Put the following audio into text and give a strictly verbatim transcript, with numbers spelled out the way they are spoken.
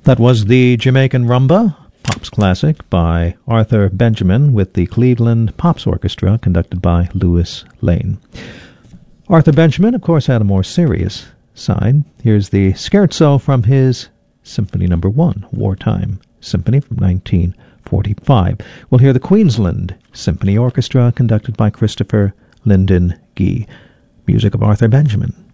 That was the Jamaican Rumba, Pops Classic by Arthur Benjamin with the Cleveland Pops Orchestra conducted by Louis Lane. Arthur Benjamin, of course, had a more serious side. Here's the scherzo from his Symphony Number One, Wartime Symphony from nineteen forty-five. We'll hear the Queensland Symphony Orchestra conducted by Christopher Lyndon Gee. Music of Arthur Benjamin.